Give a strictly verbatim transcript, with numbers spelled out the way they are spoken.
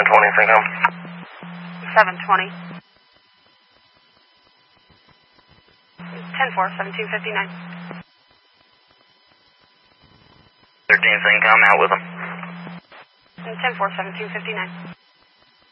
twenty, Syncom. seven twenty. ten four, seventeen fifty-nine. thirteen, Syncom, out with them. ten four, seventeen fifty-nine.